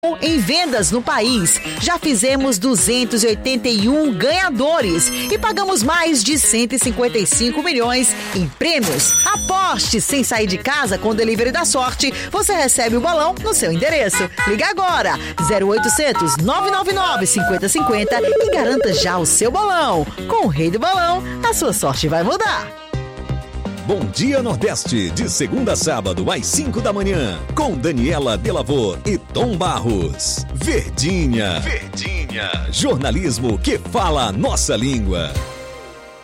em vendas no país. Já fizemos 281 ganhadores e pagamos mais de 155 milhões em prêmios. Aposte sem sair de casa com o Delivery da Sorte. Você recebe o balão no seu endereço. Liga agora, 0800 999 5050 e garanta já o seu balão. Com o Rei do Balão, a sua sorte vai mudar. Bom Dia Nordeste, de segunda a sábado, às 5 da manhã, com Daniela Delavor e Tom Barros. Verdinha. Jornalismo que fala a nossa língua.